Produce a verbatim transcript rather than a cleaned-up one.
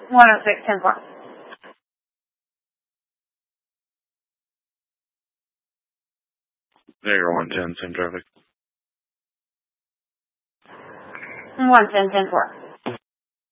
one oh six, ten four. There, one ten, same traffic. one ten, ten four.